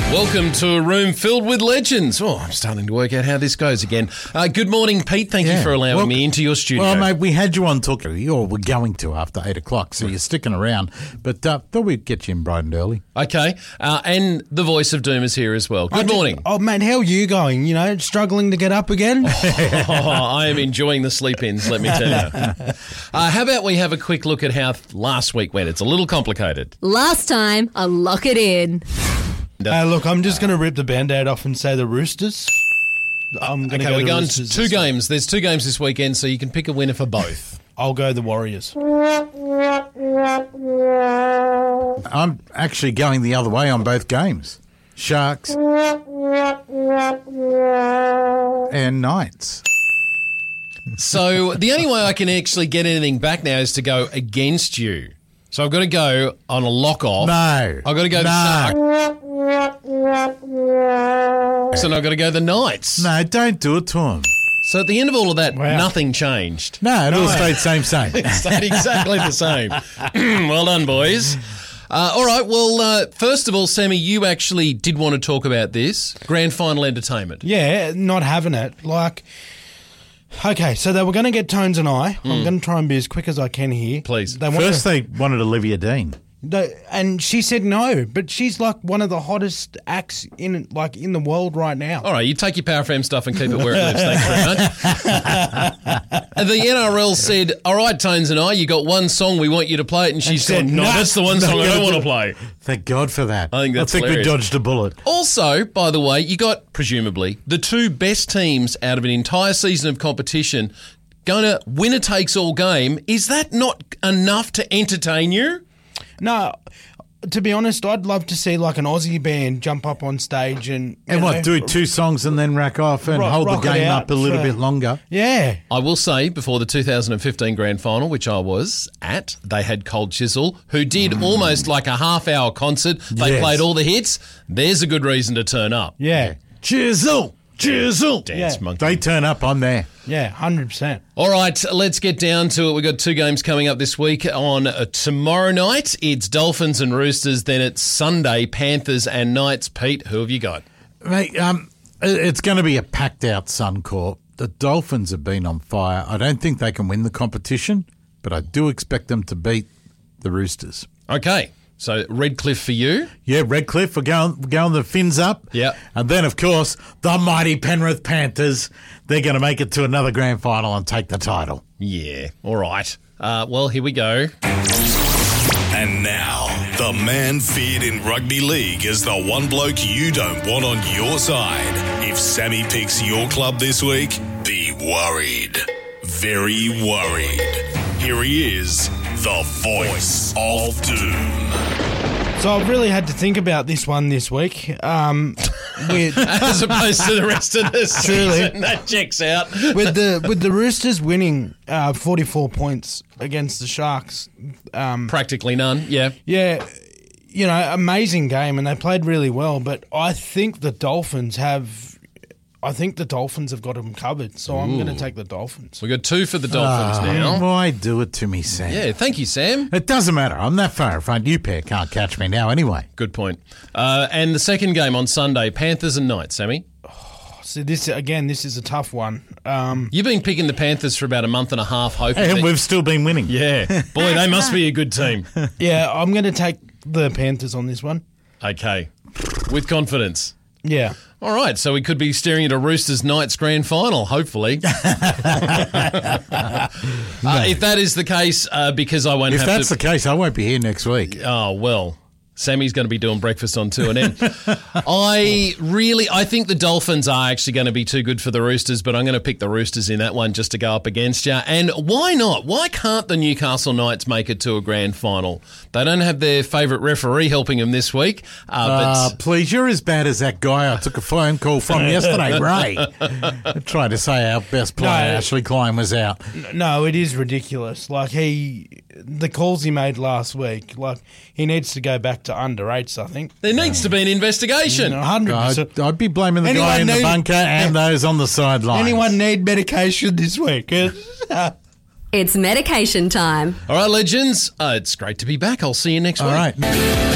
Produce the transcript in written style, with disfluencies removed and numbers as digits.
Welcome to a room filled with legends. Oh, I'm starting to work out how this goes again. Good morning, Pete. Thank you for allowing me into your studio. Well, mate, we had you on talking, or we're going to after 8 o'clock, so you're sticking around. But thought we'd get you in bright and early. Okay. And the voice of doom is here as well. Good morning. Oh, mate, how are you going? You know, struggling to get up again? I am enjoying the sleep-ins, let me tell you. How about we have a quick look at how last week went? It's a little complicated. Last time, I'll lock it in. Look, I'm just going to rip the Band-Aid off and say the Roosters. I'm going to go we're the going Roosters to two this games. There's two games this weekend, so you can pick a winner for both. I'll go the Warriors. I'm actually going the other way on both games. Sharks and Knights. So the only way I can actually get anything back now is to go against you. So I've got to go on a lock-off. No. I've got to go the Sharks. And I've got to go the Knights. No, don't do it to them. So at the end of all of that, nothing changed. No, it all stayed same. It stayed exactly the same. Well done, boys. All right, well, first of all, Sammy, you actually did want to talk about this. Grand final entertainment. Yeah, not having it. Like, okay, so they were going to get Tones and I. I'm going to try and be as quick as I can here. Please. They wanted Olivia Dean. And she said no, but she's like one of the hottest acts in the world right now. All right, you take your Power FM stuff and keep it where it lives. Thanks very much. And the NRL said, all right, Tones and I, you got one song, we want you to play it. And she said, no, that's the one song I don't want to play. Thank God for that. I think that's we dodged a bullet. Also, by the way, you got, presumably, the two best teams out of an entire season of competition going to winner-takes-all game. Is that not enough to entertain you? No, to be honest, I'd love to see like an Aussie band jump up on stage and do two songs and then rack off and hold the game up a little bit longer. Yeah. I will say, before the 2015 Grand Final, which I was at, they had Cold Chisel, who did almost like a half-hour concert. They played all the hits. There's a good reason to turn up. Yeah. Chisel! Dance monkey. They turn up, I'm there. Yeah, 100%. All right, let's get down to it. We've got two games coming up this week. On tomorrow night, it's Dolphins and Roosters. Then it's Sunday, Panthers and Knights. Pete, who have you got? Mate, it's going to be a packed-out Suncorp. The Dolphins have been on fire. I don't think they can win the competition, but I do expect them to beat the Roosters. Okay. So, Redcliffe for you? Yeah, Redcliffe. We're going the fins up. Yeah. And then, of course, the mighty Penrith Panthers. They're going to make it to another grand final and take the title. Yeah. All right. Well, here we go. And now, the man feared in rugby league as the one bloke you don't want on your side. If Sammy picks your club this week, be worried. Very worried. Here he is, the voice of doom. So I've really had to think about this one this week. With As opposed to the rest of the season. That checks out. with the Roosters winning 44 points against the Sharks. Practically none, yeah. Yeah, you know, amazing game, and they played really well. But I think the Dolphins have got them covered, so I'm going to take the Dolphins. We got two for the Dolphins now. Why do it to me, Sam? Yeah, thank you, Sam. It doesn't matter. I'm that far in front. You pair can't catch me now anyway. Good point. And the second game on Sunday, Panthers and Knights, Sammy. So this is a tough one. You've been picking the Panthers for about a month and a half, hoping. And we've still been winning. Yeah. Boy, they must be a good team. Yeah, I'm going to take the Panthers on this one. Okay. With confidence. Yeah. All right, so we could be staring at a Roosters Knights grand final, hopefully. If that is the case, because I won't If have that's to... the case, I won't be here next week. Oh, well, Sammy's going to be doing breakfast on 2NN. I think the Dolphins are actually going to be too good for the Roosters, but I'm going to pick the Roosters in that one just to go up against you. And why not? Why can't the Newcastle Knights make it to a grand final? They don't have their favourite referee helping them this week. Please, you're as bad as that guy I took a phone call from yesterday, Ray. Trying to say our best player, Ashley Klein, was out. No, it is ridiculous. Like, the calls he made last week, like, he needs to go back to under 8s, I think. There needs to be an investigation. 100%. I'd be blaming the guy in the bunker and those on the sidelines. Anyone need medication this week? It's medication time. All right, legends. It's great to be back. I'll see you next week. All right.